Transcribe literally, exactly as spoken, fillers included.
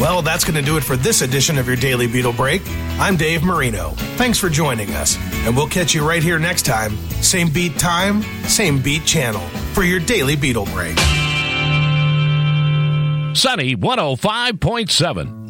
Well, that's going to do it for this edition of your Daily Beetle Break. I'm Dave Marino. Thanks for joining us, and we'll catch you right here next time. Same beat time, same beat channel for your Daily Beetle Break. Sunny one oh five point seven.